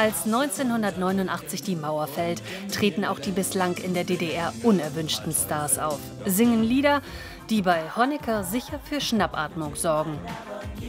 Als 1989 die Mauer fällt, treten auch die bislang in der DDR unerwünschten Stars auf, singen Lieder, die bei Honecker sicher für Schnappatmung sorgen.